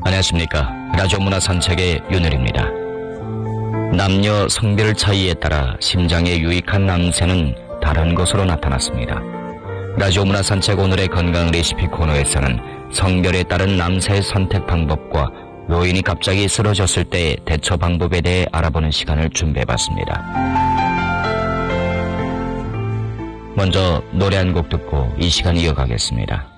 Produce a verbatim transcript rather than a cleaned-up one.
안녕하십니까. 라디오 문화 산책의 윤을입니다. 남녀 성별 차이에 따라 심장에 유익한 남새는 다른 것으로 나타났습니다. 라디오 문화 산책 오늘의 건강 레시피 코너에서는 성별에 따른 남새의 선택 방법과 노인이 갑자기 쓰러졌을 때의 대처 방법에 대해 알아보는 시간을 준비해봤습니다. 먼저 노래 한 곡 듣고 이 시간 이어가겠습니다.